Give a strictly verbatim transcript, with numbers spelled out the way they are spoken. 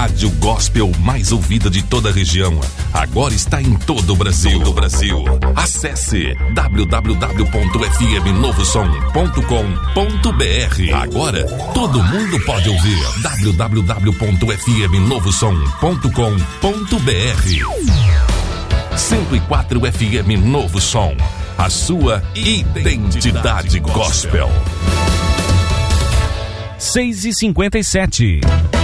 rádio gospel mais ouvida de toda a região. Agora está em todo o Brasil. Todo o Brasil. Acesse w w w ponto f m novo som ponto com ponto b r. Agora todo mundo pode ouvir. w w w ponto f m novo som ponto com ponto b r. cento e quatro F M Novo Som. A sua identidade gospel. seis e cinquenta e sete.